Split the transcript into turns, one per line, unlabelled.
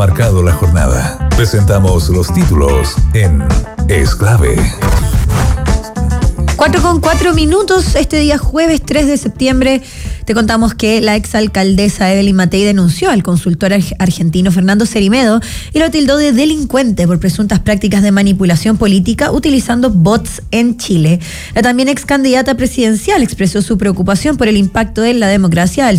Marcado la jornada. Presentamos los títulos en Es Clave.
4:04. Este día jueves 3 de septiembre te contamos que la exalcaldesa Evelyn Matei denunció al consultor argentino Fernando Cerimedo y lo tildó de delincuente por presuntas prácticas de manipulación política utilizando bots en Chile. La también ex candidata presidencial expresó su preocupación por el impacto en la democracia